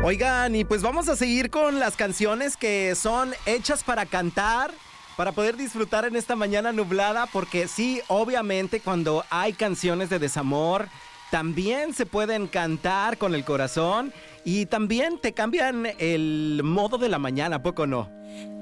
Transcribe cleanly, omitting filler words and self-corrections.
Oigan, y pues vamos a seguir con las canciones que son hechas para cantar, para poder disfrutar en esta mañana nublada, porque sí, obviamente cuando hay canciones de desamor, también se pueden cantar con el corazón y también te cambian el modo de la mañana, ¿a poco no?